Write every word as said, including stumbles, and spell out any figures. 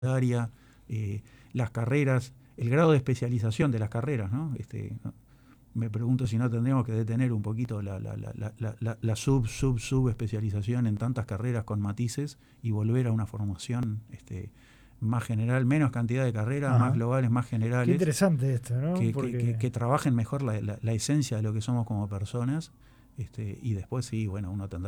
área, eh, las carreras, el grado de especialización de las carreras, ¿no? Este, ¿no? Me pregunto si no tendríamos que detener un poquito la, la, la, la, la, la sub, sub, sub especialización en tantas carreras con matices y volver a una formación este, más general, menos cantidad de carreras, Ajá. más globales, más generales. Qué interesante esto, ¿no? Que, Porque... que, que, que trabajen mejor la, la, la esencia de lo que somos como personas, este, y después sí, bueno, uno tendrá